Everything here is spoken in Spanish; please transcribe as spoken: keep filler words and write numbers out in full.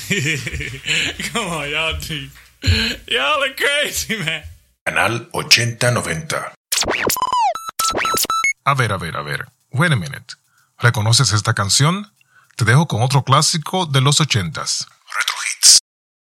Come on, y'all do. Y'all are crazy, man. Canal ochenta noventa. A ver, a ver, a ver. Wait a minute. ¿Reconoces esta canción? Te dejo con otro clásico de los ochentas.